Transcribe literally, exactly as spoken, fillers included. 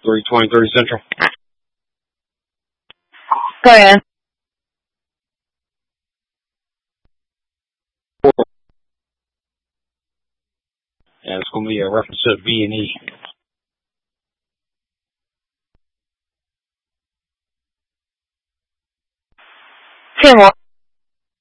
three twenty-three Central. Go ahead. And it's going to be a reference to V and E. Ten more.